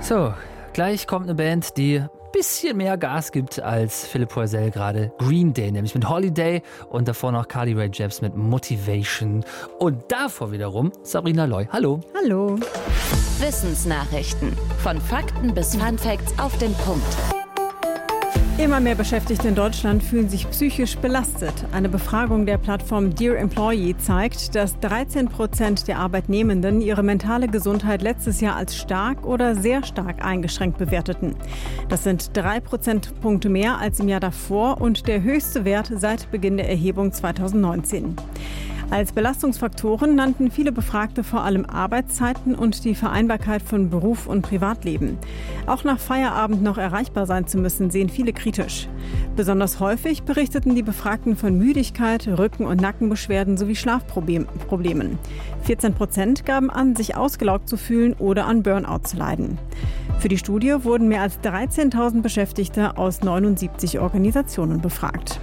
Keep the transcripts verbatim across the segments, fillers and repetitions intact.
So, gleich kommt eine Band, die ein bisschen mehr Gas gibt als Philipp Poisel gerade. Green Day, nämlich mit Holiday und davor noch Carly Rae Jepsen mit Motivation. Und davor wiederum Sabrina Loy. Hallo. Hallo. Wissensnachrichten. Von Fakten bis Funfacts auf den Punkt. Immer mehr Beschäftigte in Deutschland fühlen sich psychisch belastet. Eine Befragung der Plattform Dear Employee zeigt, dass dreizehn Prozent der Arbeitnehmenden ihre mentale Gesundheit letztes Jahr als stark oder sehr stark eingeschränkt bewerteten. Das sind drei Prozentpunkte mehr als im Jahr davor und der höchste Wert seit Beginn der Erhebung zweitausendneunzehn. Als Belastungsfaktoren nannten viele Befragte vor allem Arbeitszeiten und die Vereinbarkeit von Beruf und Privatleben. Auch nach Feierabend noch erreichbar sein zu müssen, sehen viele kritisch. Besonders häufig berichteten die Befragten von Müdigkeit, Rücken- und Nackenbeschwerden sowie Schlafproblemen. vierzehn Prozent gaben an, sich ausgelaugt zu fühlen oder an Burnout zu leiden. Für die Studie wurden mehr als dreizehntausend Beschäftigte aus neunundsiebzig Organisationen befragt.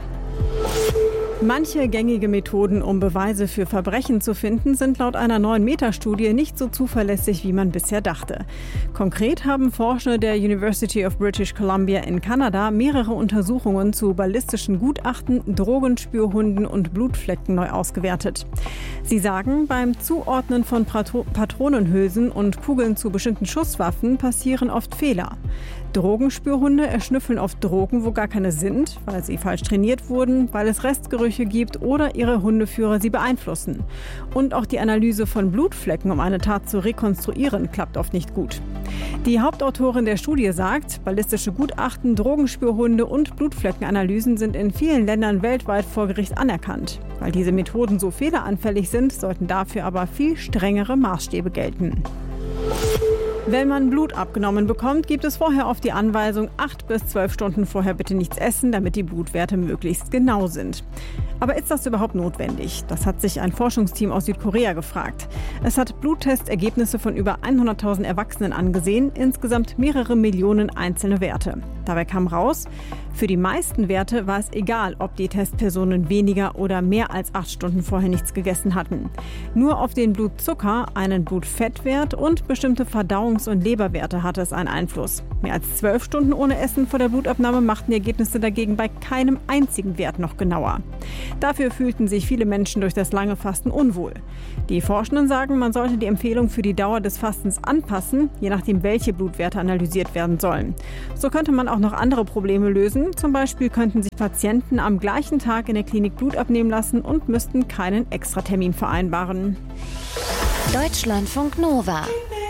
Manche gängige Methoden, um Beweise für Verbrechen zu finden, sind laut einer neuen Metastudie nicht so zuverlässig, wie man bisher dachte. Konkret haben Forscher der University of British Columbia in Kanada mehrere Untersuchungen zu ballistischen Gutachten, Drogenspürhunden und Blutflecken neu ausgewertet. Sie sagen, beim Zuordnen von Patro- Patronenhülsen und Kugeln zu bestimmten Schusswaffen passieren oft Fehler. Drogenspürhunde erschnüffeln oft Drogen, wo gar keine sind, weil sie falsch trainiert wurden, weil es Restgerüche gibt oder ihre Hundeführer sie beeinflussen. Und auch die Analyse von Blutflecken, um eine Tat zu rekonstruieren, klappt oft nicht gut. Die Hauptautorin der Studie sagt, ballistische Gutachten, Drogenspürhunde und Blutfleckenanalysen sind in vielen Ländern weltweit vor Gericht anerkannt. Weil diese Methoden so fehleranfällig sind, sollten dafür aber viel strengere Maßstäbe gelten. Wenn man Blut abgenommen bekommt, gibt es vorher oft die Anweisung, acht bis zwölf Stunden vorher bitte nichts essen, damit die Blutwerte möglichst genau sind. Aber ist das überhaupt notwendig? Das hat sich ein Forschungsteam aus Südkorea gefragt. Es hat Bluttestergebnisse von über hunderttausend Erwachsenen angesehen, insgesamt mehrere Millionen einzelne Werte. Dabei kam raus, für die meisten Werte war es egal, ob die Testpersonen weniger oder mehr als acht Stunden vorher nichts gegessen hatten. Nur auf den Blutzucker, einen Blutfettwert und bestimmte Verdauungs- und Leberwerte hatte es einen Einfluss. Mehr als zwölf Stunden ohne Essen vor der Blutabnahme machten die Ergebnisse dagegen bei keinem einzigen Wert noch genauer. Dafür fühlten sich viele Menschen durch das lange Fasten unwohl. Die Forschenden sagen, man sollte die Empfehlung für die Dauer des Fastens anpassen, je nachdem, welche Blutwerte analysiert werden sollen. So könnte man auch noch andere Probleme lösen. Zum Beispiel könnten sich Patienten am gleichen Tag in der Klinik Blut abnehmen lassen und müssten keinen Extratermin vereinbaren. Deutschlandfunk Nova.